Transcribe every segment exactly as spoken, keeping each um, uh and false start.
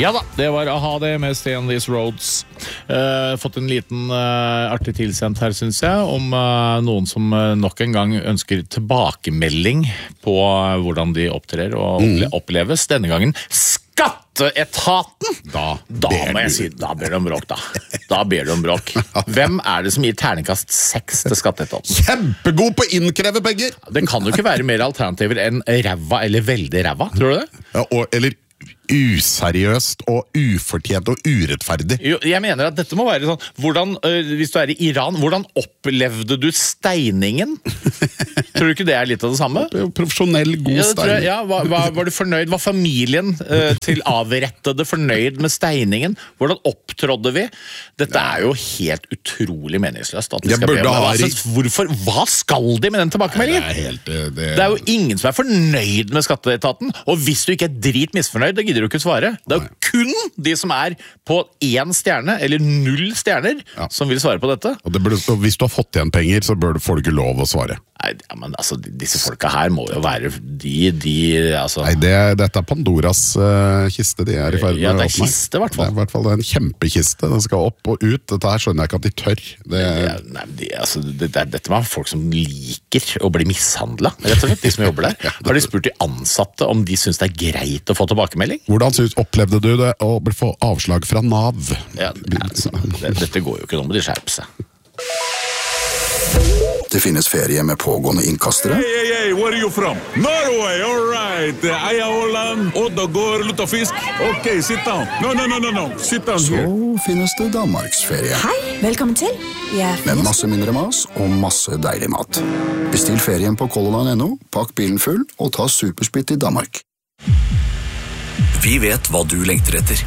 Ja da, det var A-ha det med Stay on These Roads. Uh, fått en liten uh, artig tilsendt her, synes jeg, om uh, noen som uh, nok en gang ønsker tilbakemelding på uh, hvordan de opptrer og opple- oppleves. Denne gangen Skatteetaten! Da, da må jeg si, da ber de om bråk, da. Da ber de om bråk. Hvem er det som gir terningkast seks til Skatteetaten? Kjempegod på å innkreve penger! Det kan jo ikke være mer alternativer enn ræva eller veldig ræva, tror du det? Ja, og, eller useriøst og ufortjent og urettferdig. Jo, jeg mener at dette må være sånn, hvordan, øh, hvis du er i Iran, hvordan opplevde du steiningen? Tror du ikke det er litt av det samme? Profesjonell, god Ja, det tror jeg, steining. ja, var, var, var du fornøyd? Var familien øh, til avrettede fornøyd med steiningen? Hvordan opptrådde vi? Dette er jo helt utrolig meningsløst. At de Jeg skal be burde om, ha altså, ri- hvorfor? Hva skal de med den tilbakemeldingen? Det er helt... Det, Det er jo ingen som er fornøyd med Skatteetaten, og hvis du ikke er drit misfornøyd, da gidder du ikke svare. Det er jo kun de som er på én stjerne, eller null stjerner, Ja. som vil svare på dette. og det burde, og hvis du har fått igjen penger, så bør du, får du ikke lov å svare. Nei, ja, men altså, disse folka her må jo være de, de, altså... Nei, det, dette er Pandoras uh, kiste de er i ferd med Ja, det er å åpne. kiste, i hvert fall. Det er i hvert fall en kjempekiste. Den skal opp og ut. Dette her skjønner jeg ikke at de tør. Det, Ja, nei, de, altså, det, det, dette var folk som liker å bli mishandlet, rett og slett, de som jobber der. Har de spurt de ansatte om de synes det er greit å få tilbakemelding? hvordan synes, opplevde du det å bli- få avslag fra Nav? Ja, altså, det, dette går jo ikke, nå må de skjerpe seg. Det finnes ferie med pågående innkastere. Hey, hey, hey, where are you from? Norway, all right. Eia Åland, Oddagård, Luttafisk. Ok, sit down. No, no, no, no, no. Sit down Så here. finnes det Danmarksferie. Hei, velkommen til. Jeg er Med masse mindre mas og masse deilig mat. Bestill ferien på color line punktum no, pakk bilen full og ta supersplitt i Danmark. Vi vet hva du lengter etter.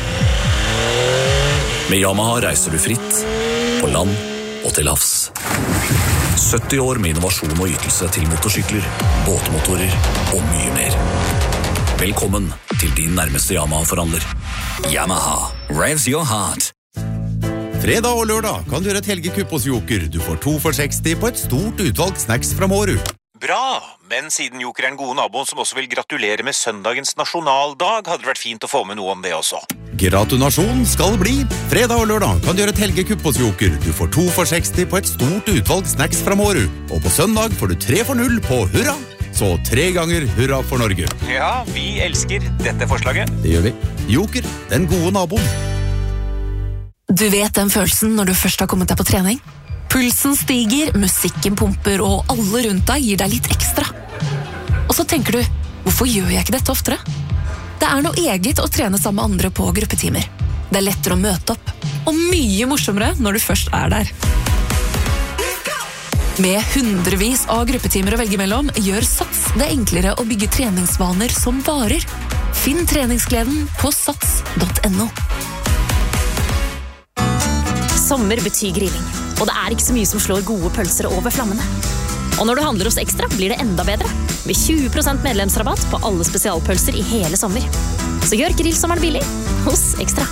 Med Yamaha reiser du fritt, på land og til havs. sytti år med innovasjon og ytelse til motorsykler, båtmotorer og mye mer. Velkommen til din nærmeste Yamaha-forhandler. Yamaha, revs your heart. Fredag og lørdag kan du gjøre et helgekupp hos Joker. Du får to for seksti på et stort utvalg snacks fra Mårud. Bra, men siden Joker er en god nabo som også vil gratulere med søndagens nasjonaldag, hadde det vært fint å få med noe om det også. Gratulasjon skal bli. Fredag og lørdag kan du gjøre et helgekupp hos Joker. Du får to for seksti på et stort utvalg snacks fra Mårud. Og på søndag får du tre for null på hurra. Så tre ganger hurra for Norge. Ja, vi elsker dette forslaget. Det gjør vi. Joker, den gode naboen. Du vet den følelsen når du først har kommet deg på trening? Pulsen stiger, musikken pumper, og alle rundt deg gir deg litt ekstra. Og så tenker du, hvorfor gjør jeg ikke dette oftere? Det er noe eget å trene sammen med andre på gruppetimer. Det er lettere å møte opp, og mye morsommere når du først er der. Med hundrevis av gruppetimer å velge mellom, gjør Sats det enklere å bygge treningsvaner som varer. Finn treningsgleden på sats punktum no. Sommer betyr grilling, og det er ikke så mye som slår gode pølser over flammene. Og når du handler hos Ekstra, blir det enda bedre. Med tjue prosent medlemsrabatt på alle spesialpølser i hele sommer. Så gjør grillsommeren billig hos Ekstra.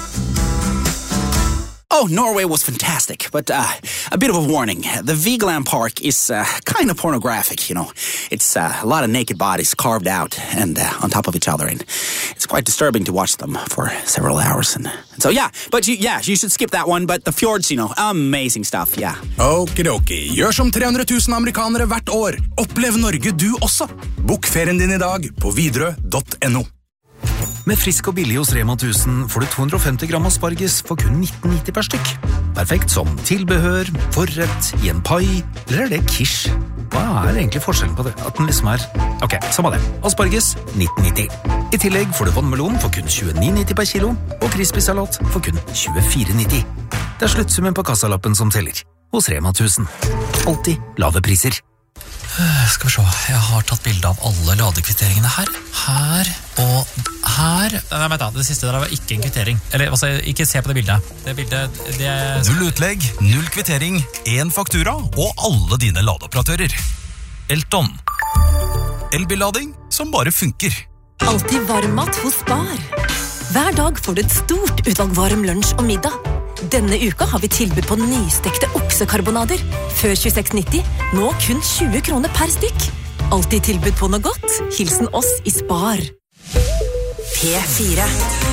Oh, Norway was fantastic, but uh, a bit of a warning. The Vigeland Park is uh, kind of pornographic, you know. It's uh, a lot of naked bodies carved out and uh, on top of each other, and it's quite disturbing to watch them for several hours. And, and so, yeah, but you, yeah, you should skip that one, but the fjords, you know, amazing stuff, yeah. Okidoki, gjør som tre hundre tusen amerikanere hvert år. Opplev Norge du også. Bok ferien din i dag på widerøe punktum no. Med frisk og billig hos Rema tusen får du to hundre og femti gram asparges for kun nitten nitti per stykk. Perfekt som tilbehør, forrett, i en pai, eller er det quiche? Hva er egentlig forskjellen på det? At den liksom er... Ok, samme det. Asparges, nitten nitti. I tillegg får du vannmelon for kun tjueni nitti per kilo, og crispy-salat for kun tjuefire nitti. Det er sluttsummen på kassalappen som teller. Hos Rema tusen. Alltid lave priser. Skal vi se, jeg har tatt bilde av alle ladekvitteringene her. Her og her. Nei, vent da, det siste der var ikke en kvittering. Eller, altså, ikke se på det bildet. Det bildet, det er... Null utlegg, null kvittering, én faktura og alle dine ladeoperatører. Elton. Elbillading som bare funker. alltid varmmat hos Spar. Hver dag får du et stort utvalg varm lunsj og middag. Denne uka har vi tilbud på nystekte oksekarbonader. Før tjueseks nitti, nå kun tjue kroner per stykk. Alltid tilbud på noe godt. Hilsen oss i Spar. P fire.